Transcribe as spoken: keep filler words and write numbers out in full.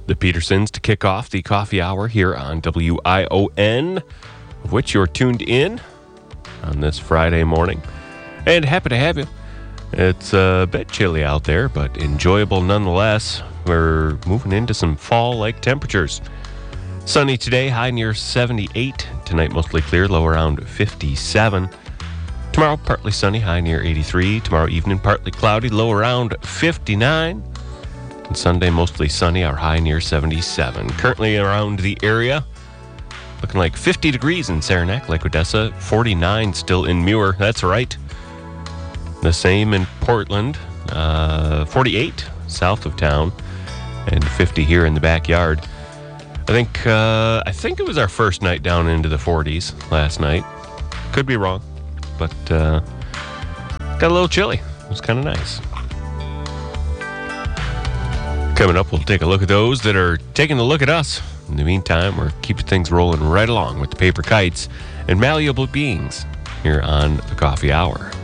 The Petersons to kick off the coffee hour here on W I O N, of which you're tuned in on this Friday morning. And happy to have you. It's a bit chilly out there, but enjoyable nonetheless. We're moving into some fall-like temperatures. Sunny today, high near seventy-eight. Tonight, mostly clear, low around fifty-seven. Tomorrow, partly sunny, high near eighty-three. Tomorrow evening, partly cloudy, low around fifty-nine. And Sunday, mostly sunny, our high near seventy-seven. Currently around the area, looking like fifty degrees in Saranac, Lake Odessa, forty-nine still in Muir. That's right. The same in Portland, uh, forty-eight south of town, and fifty here in the backyard. I think uh, I think it was our first night down into the forties last night. Could be wrong, but uh, got a little chilly. It was kind of nice. Coming up, we'll take a look at those that are taking a look at us. In the meantime, we're keeping things rolling right along with the Paper Kites and Malleable Beings here on the Coffee Hour.